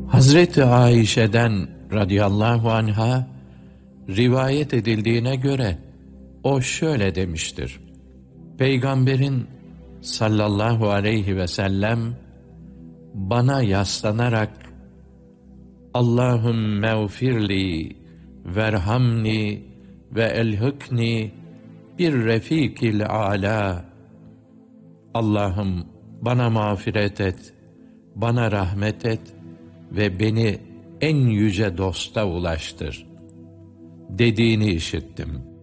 Hazreti Ayşe'den radıyallahu anha rivayet edildiğine göre o şöyle demiştir: Peygamberin sallallahu aleyhi ve sellem bana yaslanarak Allahümme ufirli verhamni ve elhikni bir refikil âlâ, Allah'ım bana mağfiret et, bana rahmet et ve beni en yüce dosta ulaştır dediğini işittim.